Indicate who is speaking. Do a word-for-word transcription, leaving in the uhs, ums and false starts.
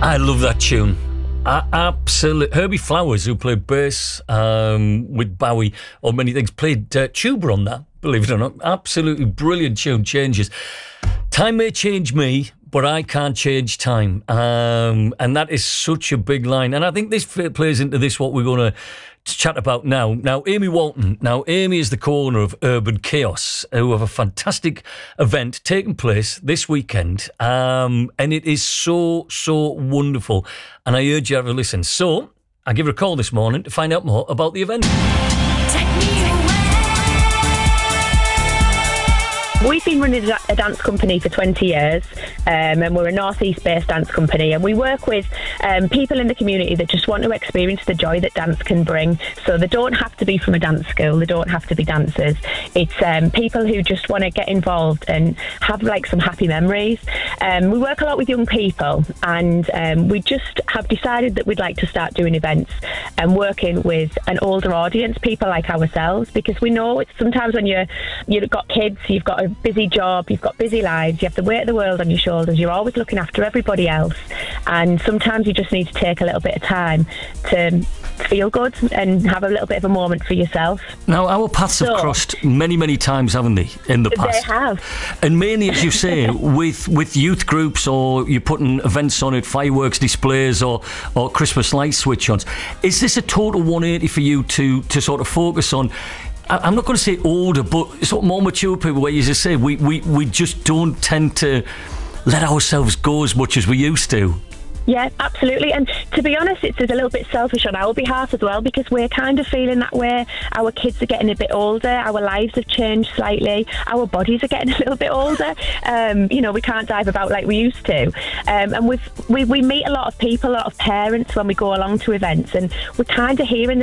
Speaker 1: I love that tune. I absolutely. Herbie Flowers, who played bass um, with Bowie on many things, played uh, tuba on that, believe it or not. Absolutely brilliant tune. Changes. Time may change me, but I can't change time. Um, and that is such a big line. And I think this plays into this, what we're going to chat about now. Now, Amy Walton. Now, Amy is the co-owner of Urban Chaos, who have a fantastic event taking place this weekend. Um, and it is so, so wonderful. And I urge you to have a listen. So, I give her a call this morning to find out more about the event.
Speaker 2: We've been running a dance company for twenty years, um, and we're a North East based dance company, and we work with um, people in the community that just want to experience the joy that dance can bring. So they don't have to be from a dance school, they don't have to be dancers. It's um, people who just want to get involved and have like some happy memories. Um, we work a lot with young people, and um, we just have decided that we'd like to start doing events and working with an older audience, people like ourselves, because we know it's sometimes when you're, you've got kids, you've got a busy job, you've got busy lives, you have the weight of the world on your shoulders, you're always looking after everybody else, and sometimes you just need to take a little bit of time to feel good and have a little bit of a moment for yourself.
Speaker 1: Now, our paths so, have crossed many, many times, haven't they, in the past?
Speaker 2: They have.
Speaker 1: And mainly, as you say, with with youth groups, or you're putting events on it, fireworks displays, or, or Christmas light switch-ons. Is this a total one eighty for you to, to sort of focus on? I'm not going to say older, but sort of more mature people, where you just say we, we, we just don't tend to let ourselves go as much as we used to.
Speaker 2: Yeah, absolutely. And to be honest, it's a little bit selfish on our behalf as well, because we're kind of feeling that way. Our kids are getting a bit older. Our lives have changed slightly. Our bodies are getting a little bit older. Um, you know, we can't dive about like we used to. Um, and we've, we we meet a lot of people, a lot of parents when we go along to events, and we're kind of hearing the